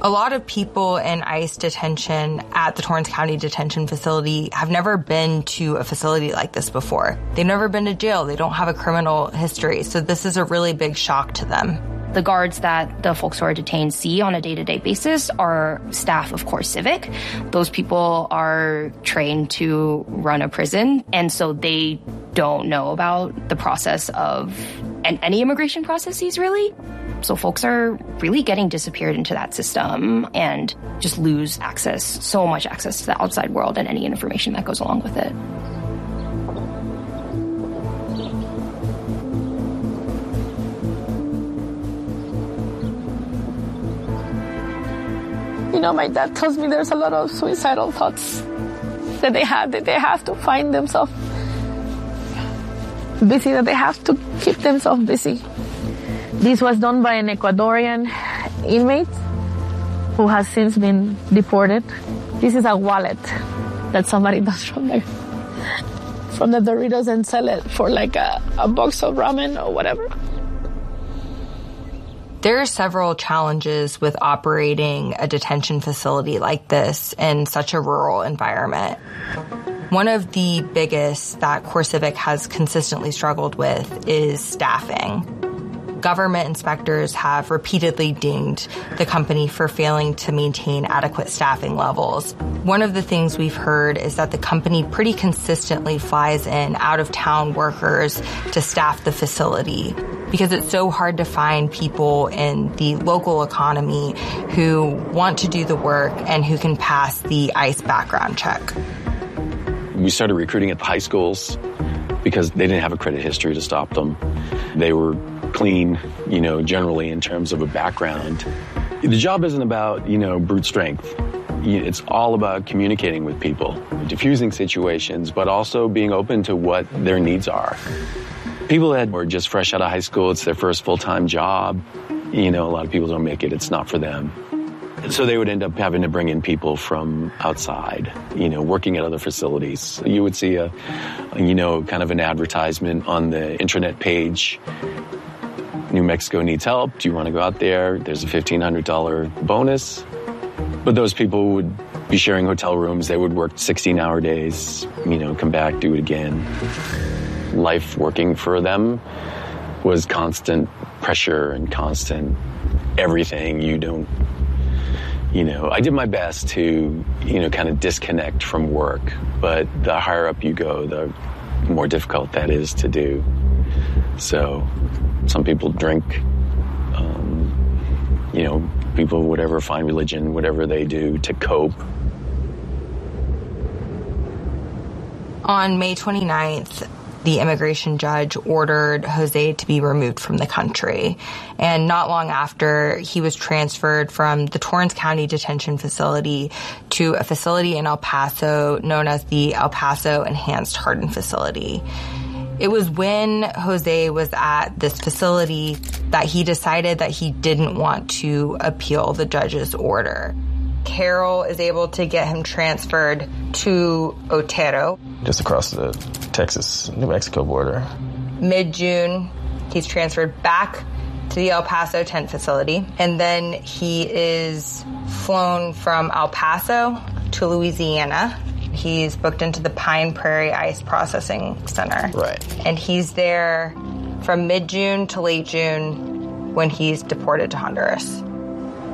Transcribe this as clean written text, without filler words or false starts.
A lot of people in ICE detention at the Torrance County Detention Facility have never been to a facility like this before. They've never been to jail. They don't have a criminal history. So this is a really big shock to them. The guards that the folks who are detained see on a day-to-day basis are staff of CoreCivic. Those people are trained to run a prison, and so they don't know about the process of any immigration processes, really. So folks are really getting disappeared into that system and just lose access, so much access to the outside world and any information that goes along with it. You know, my dad tells me there's a lot of suicidal thoughts that they have to find themselves busy, that they have to keep themselves busy. This was done by an Ecuadorian inmate who has since been deported. This is a wallet that somebody does from the Doritos and sell it for like a box of ramen or whatever. There are several challenges with operating a detention facility like this in such a rural environment. One of the biggest that CoreCivic has consistently struggled with is staffing. Government inspectors have repeatedly dinged the company for failing to maintain adequate staffing levels. One of the things we've heard is that the company pretty consistently flies in out-of-town workers to staff the facility because it's so hard to find people in the local economy who want to do the work and who can pass the ICE background check. We started recruiting at the high schools because they didn't have a credit history to stop them. They were clean, generally in terms of a background. The job isn't about, brute strength. It's all about communicating with people, diffusing situations, but also being open to what their needs are. People that were just fresh out of high school, it's their first full-time job. A lot of people don't make it. It's not for them. So they would end up having to bring in people from outside, working at other facilities. You would see kind of an advertisement on the intranet page. New Mexico needs help. Do you want to go out there? There's a $1,500 bonus. But those people would be sharing hotel rooms. They would work 16-hour days, come back, do it again. Life working for them was constant pressure and constant everything. I did my best to, kind of disconnect from work. But the higher up you go, the more difficult that is to do. So some people drink, people, whatever, find religion, whatever they do to cope. On May 29th, the immigration judge ordered Jose to be removed from the country. And not long after, he was transferred from the Torrance County Detention Facility to a facility in El Paso known as the El Paso Enhanced Hardened Facility. It was when Jose was at this facility that he decided that he didn't want to appeal the judge's order. Carol is able to get him transferred to Otero. Just across the Texas-New Mexico border. Mid-June, he's transferred back to the El Paso tent facility. And then he is flown from El Paso to Louisiana. He's booked into the Pine Prairie ICE Processing Center. Right. And he's there from mid-June to late June when he's deported to Honduras.